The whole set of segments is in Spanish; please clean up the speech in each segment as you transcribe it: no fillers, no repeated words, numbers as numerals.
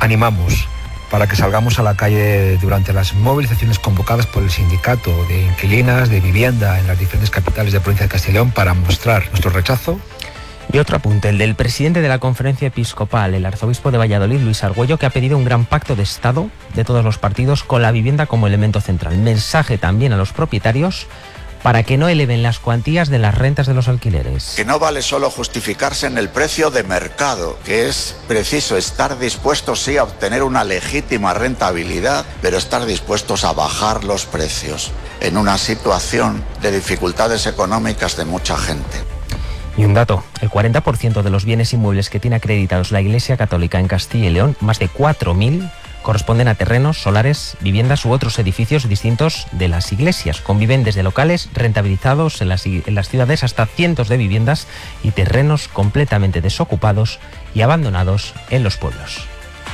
animamos para que salgamos a la calle durante las movilizaciones convocadas por el sindicato de inquilinas de vivienda en las diferentes capitales de provincia de Castilla y León para mostrar nuestro rechazo. Y otro apunte, el del presidente de la Conferencia Episcopal, el arzobispo de Valladolid, Luis Argüello, que ha pedido un gran pacto de Estado de todos los partidos con la vivienda como elemento central. Mensaje también a los propietarios para que no eleven las cuantías de las rentas de los alquileres. Que no vale solo justificarse en el precio de mercado, que es preciso estar dispuestos sí a obtener una legítima rentabilidad, pero estar dispuestos a bajar los precios en una situación de dificultades económicas de mucha gente. Y un dato, el 40% de los bienes inmuebles que tiene acreditados la Iglesia Católica en Castilla y León, más de 4.000, corresponden a terrenos, solares, viviendas u otros edificios distintos de las iglesias. Conviven desde locales rentabilizados en las ciudades hasta cientos de viviendas y terrenos completamente desocupados y abandonados en los pueblos.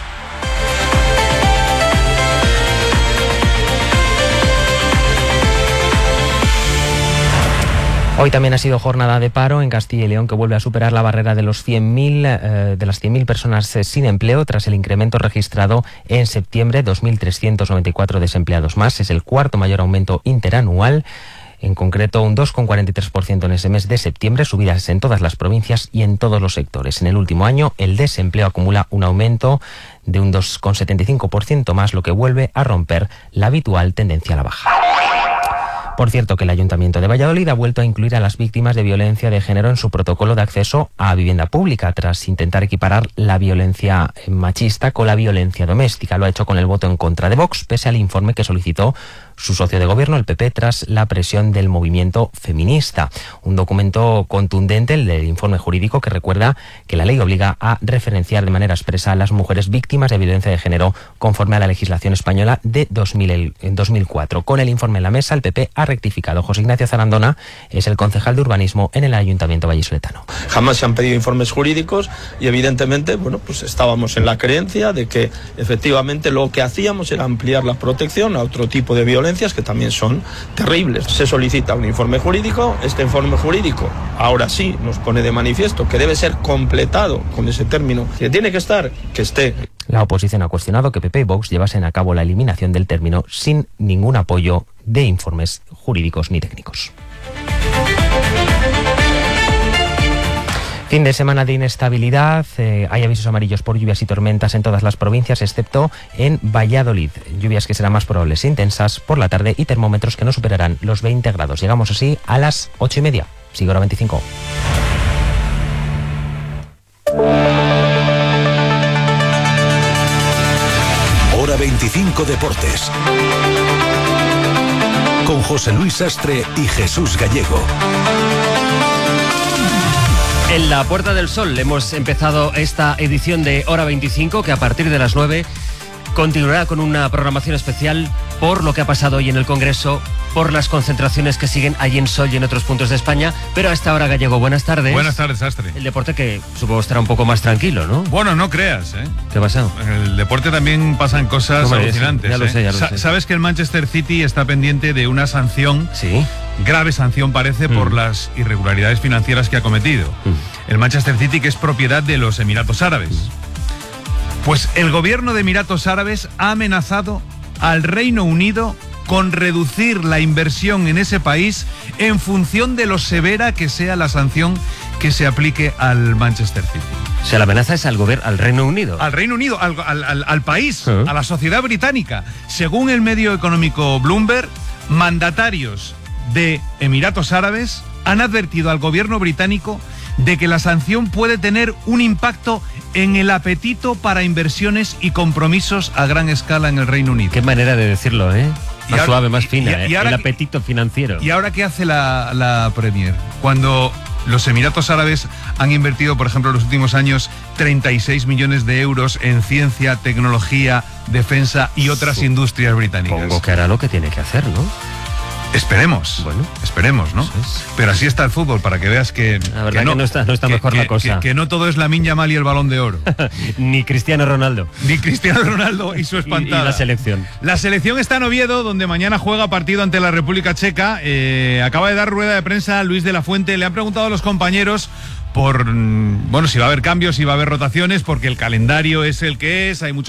Hoy también ha sido jornada de paro en Castilla y León, que vuelve a superar la barrera de las 100.000 personas sin empleo tras el incremento registrado en septiembre, 2.394 desempleados más. Es el cuarto mayor aumento interanual. En concreto, un 2,43% en ese mes de septiembre, subidas en todas las provincias y en todos los sectores. En el último año, el desempleo acumula un aumento de un 2,75% más, lo que vuelve a romper la habitual tendencia a la baja. Por cierto, que el Ayuntamiento de Valladolid ha vuelto a incluir a las víctimas de violencia de género en su protocolo de acceso a vivienda pública, tras intentar equiparar la violencia machista con la violencia doméstica. Lo ha hecho con el voto en contra de Vox, pese al informe que solicitó su socio de gobierno, el PP, tras la presión del movimiento feminista. Un documento contundente, el del informe jurídico, que recuerda que la ley obliga a referenciar de manera expresa a las mujeres víctimas de violencia de género conforme a la legislación española de 2004. Con el informe en la mesa, el PP ha rectificado. José Ignacio Zarandona es el concejal de urbanismo en el Ayuntamiento vallisoletano. Jamás se han pedido informes jurídicos y evidentemente, pues estábamos en la creencia de que efectivamente lo que hacíamos era ampliar la protección a otro tipo de violencia que también son terribles. Se solicita un informe jurídico, este informe jurídico ahora sí nos pone de manifiesto que debe ser completado con ese término, que tiene que estar, que esté. La oposición ha cuestionado que PP y Vox llevasen a cabo la eliminación del término sin ningún apoyo de informes jurídicos ni técnicos. Fin de semana de inestabilidad, hay avisos amarillos por lluvias y tormentas en todas las provincias, excepto en Valladolid. Lluvias que serán más probables e intensas por la tarde y termómetros que no superarán los 20 grados. Llegamos así a las 8:30. Sigue Hora 25. Hora 25 Deportes. Con José Luis Sastre y Jesús Gallego. En la Puerta del Sol hemos empezado esta edición de Hora 25, que a partir de las 9 continuará con una programación especial por lo que ha pasado hoy en el Congreso, por las concentraciones que siguen allí en Sol y en otros puntos de España. Pero a esta hora, Gallego, buenas tardes. Buenas tardes, Sastre. El deporte que supongo estará un poco más tranquilo, ¿no? Bueno, no creas, ¿eh? ¿Qué ha pasado? En el deporte también pasan cosas alucinantes. Ya lo sé, ya lo sé. Sabes que el Manchester City está pendiente de una sanción. Sí. Grave sanción parece por las irregularidades financieras que ha cometido. El Manchester City, que es propiedad de los Emiratos Árabes. Pues el gobierno de Emiratos Árabes ha amenazado al Reino Unido con reducir la inversión en ese país en función de lo severa que sea la sanción que se aplique al Manchester City. O sea, la amenaza es al Reino Unido. Al Reino Unido, al país, a la sociedad británica. Según el medio económico Bloomberg, mandatarios de Emiratos Árabes han advertido al gobierno británico de que la sanción puede tener un impacto en el apetito para inversiones y compromisos a gran escala en el Reino Unido. Qué manera de decirlo, ¿eh? Más suave, más fina, y ahora, el apetito financiero. ¿Y ahora qué hace la Premier? Cuando los Emiratos Árabes han invertido, por ejemplo, en los últimos años 36 millones de euros en ciencia, tecnología, defensa y otras industrias británicas. Supongo que hará lo que tiene que hacer, ¿no? Esperemos, bueno, esperemos, ¿no? Pero así está el fútbol, para que veas que... La verdad que no está mejor la cosa. Que no todo es Lamine Yamal y el Balón de Oro. Ni Cristiano Ronaldo. Ni Cristiano Ronaldo y su espantada. Y la selección. La selección está en Oviedo, donde mañana juega partido ante la República Checa. Acaba de dar rueda de prensa Luis de la Fuente. Le han preguntado a los compañeros por, si va a haber cambios, si va a haber rotaciones, porque el calendario es el que es, hay muchos